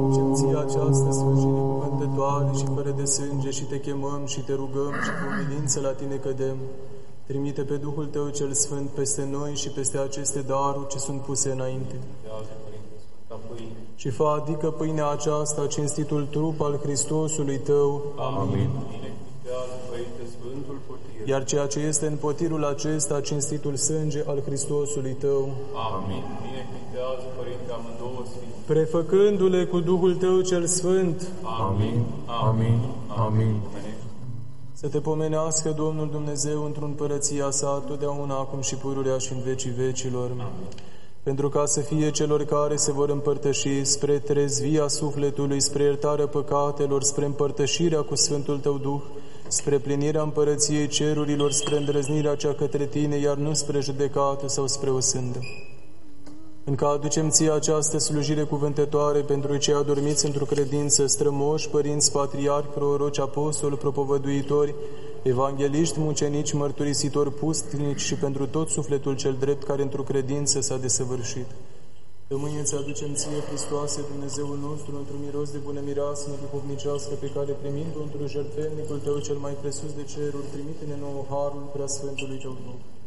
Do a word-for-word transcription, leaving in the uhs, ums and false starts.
Ducem ție această slujire cuvântătoare și fără de sânge și te chemăm și te rugăm și cu umilință la tine cădem. Trimite pe Duhul Tău cel Sfânt peste noi și peste aceste daruri ce sunt puse înainte. Și fă adică pâinea aceasta, cinstitul trup al Hristosului Tău. Amin. Iar ceea ce este în potirul acesta, cinstitul sânge al Hristosului Tău. Amin. Binecuvântează, Părinte, amândouă sfinți. Prefăcându-le cu Duhul Tău cel Sfânt. Amin. Amin. Amin. Să te pomenească Domnul Dumnezeu într-un împărăția sa, totdeauna, acum și pururea și în vecii vecilor. Amin. Pentru ca să fie celor care se vor împărtăși spre trezvia sufletului, spre iertarea păcatelor, spre împărtășirea cu Sfântul Tău Duh, spre plinirea împărăției cerurilor, spre îndrăznirea cea către Tine, iar nu spre judecată sau spre o sândă. Încă aducem ție această slujire cuvântătoare pentru cei adormiți într-o credință, strămoși, părinți, patriarhi, proroci, apostoli, propovăduitori, evangheliști, mucenici, mărturisitori, pustnici și pentru tot sufletul cel drept care într-o credință s-a desăvârșit. De mâine îți aducem ție, Hristoase, Dumnezeul nostru, într-un miros de bună mireasmă duhovnicească pe care, primind-o într-un jertfelnicul Tău cel mai presus de ceruri, trimite-ne nouă harul preasfântului Tău Duh.